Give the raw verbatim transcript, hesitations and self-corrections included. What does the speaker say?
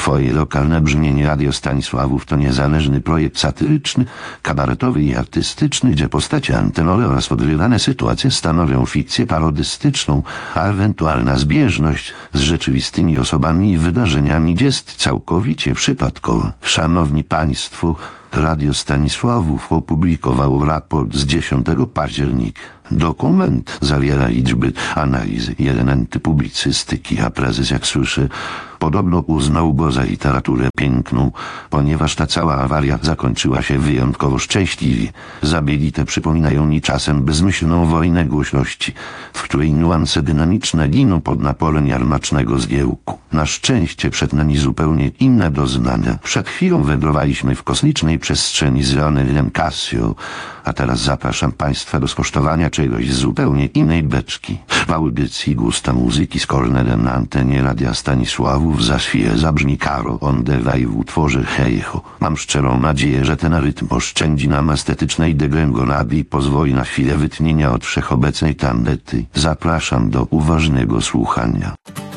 Twoje lokalne brzmienie Radio Stanisławów to niezależny projekt satyryczny, kabaretowy i artystyczny, gdzie postacie antenowe oraz odgrywane sytuacje stanowią fikcję parodystyczną, a ewentualna zbieżność z rzeczywistymi osobami i wydarzeniami jest całkowicie przypadkowa. Szanowni Państwo, Radio Stanisławów opublikowało raport z dziesiątego października. Dokument zawiera liczby, analizy i elementy publicystyki, a prezes, jak słyszę, podobno uznał go za literaturę piękną, ponieważ ta cała awaria zakończyła się wyjątkowo szczęśliwie. Zabiegi te przypominają mi czasem bezmyślną wojnę głośności, w której niuanse dynamiczne giną pod napolem jarmacznego zgiełku. Na szczęście przed nami zupełnie inne doznania. Przed chwilą wędrowaliśmy w kosmicznej przestrzeni z Leonelem Cassio, a teraz zapraszam Państwa do skosztowania czegoś z zupełnie innej beczki. W audycji Gusta Muzyki z Kornelem na antenie Radia Stanisławów za chwilę zabrzmi Karol Ondewaj w utworze Hejcho. Mam szczerą nadzieję, że ten rytm oszczędzi nam estetycznej degrengolady i pozwoli na chwilę wytchnienia od wszechobecnej tandety. Zapraszam do uważnego słuchania.